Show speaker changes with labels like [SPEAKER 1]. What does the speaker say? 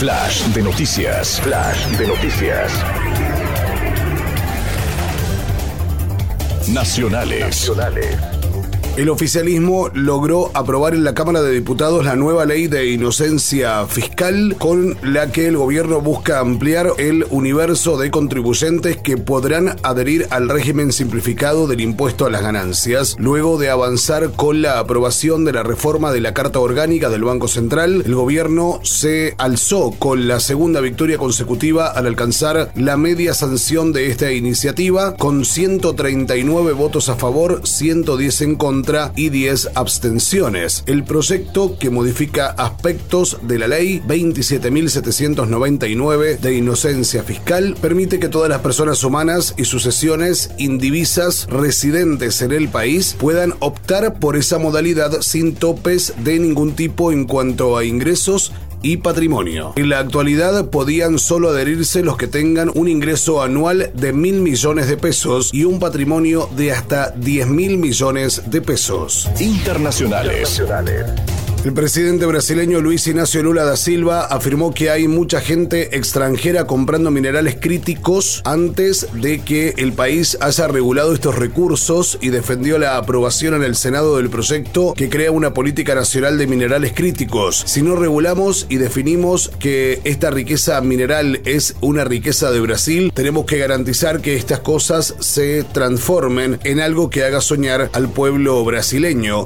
[SPEAKER 1] Flash de noticias. Flash de noticias. Nacionales.
[SPEAKER 2] El oficialismo logró aprobar en la Cámara de Diputados la nueva ley de inocencia fiscal, con la que el gobierno busca ampliar el universo de contribuyentes que podrán adherir al régimen simplificado del impuesto a las ganancias. Luego de avanzar con la aprobación de la reforma de la Carta Orgánica del Banco Central, el gobierno se alzó con la segunda victoria consecutiva al alcanzar la media sanción de esta iniciativa, con 139 votos a favor, 110 en contra y 10 abstenciones. El proyecto, que modifica aspectos de la ley 27.799 de inocencia fiscal, permite que todas las personas humanas y sucesiones indivisas residentes en el país puedan optar por esa modalidad sin topes de ningún tipo en cuanto a ingresos y patrimonio. En la actualidad podían solo adherirse los que tengan un ingreso anual de 1.000 millones de pesos y un patrimonio de hasta 10.000 millones de pesos.
[SPEAKER 1] Internacionales.
[SPEAKER 2] El presidente brasileño Luis Inácio Lula da Silva afirmó que hay mucha gente extranjera comprando minerales críticos antes de que el país haya regulado estos recursos, y defendió la aprobación en el Senado del proyecto que crea una política nacional de minerales críticos. Si no regulamos y definimos que esta riqueza mineral es una riqueza de Brasil, tenemos que garantizar que estas cosas se transformen en algo que haga soñar al pueblo brasileño,